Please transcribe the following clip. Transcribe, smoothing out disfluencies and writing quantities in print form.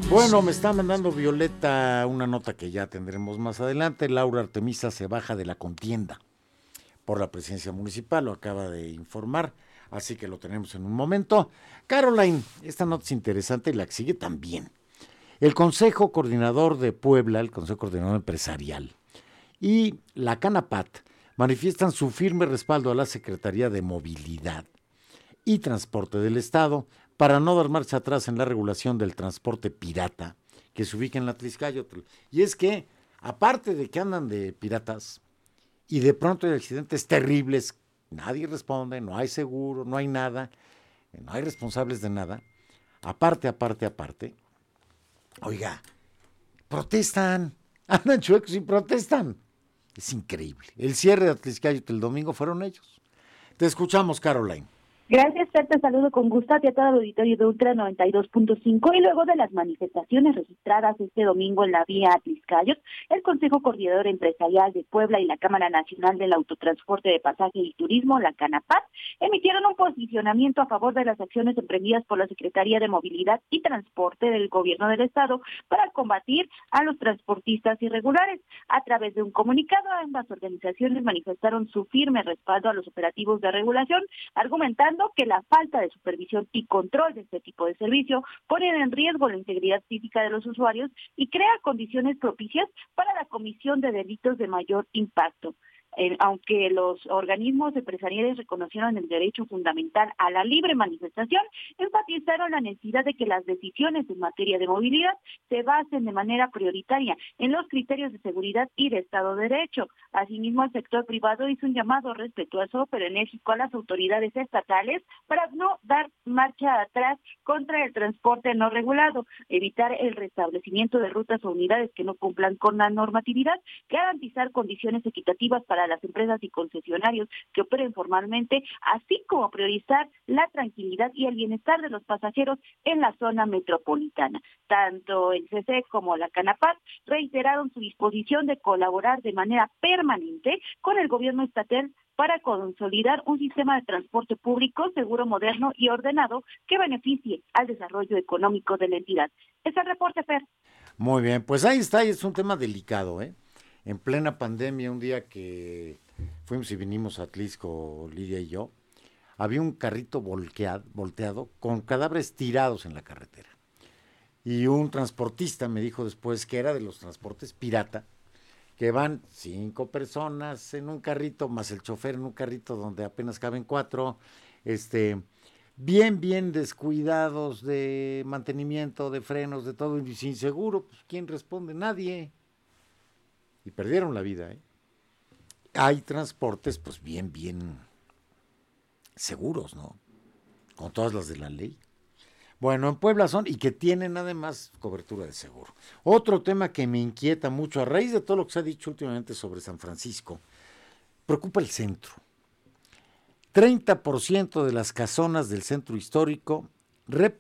Bueno, me está mandando Violeta una nota que ya tendremos más adelante. Laura Artemisa se baja de la contienda por la presidencia municipal, lo acaba de informar, así que lo tenemos en un momento. Caroline, esta nota es interesante y la que sigue también. El Consejo Coordinador de Puebla, el Consejo Coordinador Empresarial y la Canapat manifiestan su firme respaldo a la Secretaría de Movilidad y Transporte del Estado para no dar marcha atrás en la regulación del transporte pirata que se ubica en la Tlaxcayotl. Y es que, aparte de que andan de piratas y de pronto hay accidentes terribles, nadie responde, no hay seguro, no hay nada, no hay responsables de nada, aparte, oiga, protestan, andan chuecos y protestan. Es increíble. El cierre de Tlaxcayotl el domingo fueron ellos. Te escuchamos, Caroline. Gracias, Fer, te saludo con gusto a ti, a todo el auditorio de Ultra 92.5. Y luego de las manifestaciones registradas este domingo en la vía Tlaxcayotl, el Consejo Coordinador Empresarial de Puebla y la Cámara Nacional del Autotransporte de Pasaje y Turismo, la Canapat, emitieron un posicionamiento a favor de las acciones emprendidas por la Secretaría de Movilidad y Transporte del Gobierno del Estado para combatir a los transportistas irregulares. A través de un comunicado, ambas organizaciones manifestaron su firme respaldo a los operativos de regulación, argumentando que la falta de supervisión y control de este tipo de servicio ponen en riesgo la integridad física de los usuarios y crea condiciones propicias para la comisión de delitos de mayor impacto. Aunque los organismos empresariales reconocieron el derecho fundamental a la libre manifestación, enfatizaron la necesidad de que las decisiones en materia de movilidad se basen de manera prioritaria en los criterios de seguridad y de Estado de Derecho. Asimismo, el sector privado hizo un llamado respetuoso pero enérgico a las autoridades estatales para no dar marcha atrás contra el transporte no regulado, evitar el restablecimiento de rutas o unidades que no cumplan con la normatividad, garantizar condiciones equitativas para las empresas y concesionarios que operen formalmente, así como priorizar la tranquilidad y el bienestar de los pasajeros en la zona metropolitana. Tanto el CC como la Canapat reiteraron su disposición de colaborar de manera permanente con el gobierno estatal para consolidar un sistema de transporte público seguro, moderno y ordenado que beneficie al desarrollo económico de la entidad. Es el reporte, Fer. Muy bien, pues ahí está, y es un tema delicado, ¿eh? En plena pandemia, un día que fuimos y vinimos a Atlixco, Lidia y yo, había un carrito volteado con cadáveres tirados en la carretera. Y un transportista me dijo después que era de los transportes pirata, que van 5 personas en un carrito, más el chofer en un carrito donde apenas caben 4, bien descuidados de mantenimiento, de frenos, de todo, y sin seguro, pues ¿quién responde? Nadie. Y perdieron la vida, ¿eh? Hay transportes, pues bien seguros, ¿no? Con todas las de la ley. Bueno, en Puebla son, y que tienen además cobertura de seguro. Otro tema que me inquieta mucho, a raíz de todo lo que se ha dicho últimamente sobre San Francisco, preocupa el centro. 30% de las casonas del centro histórico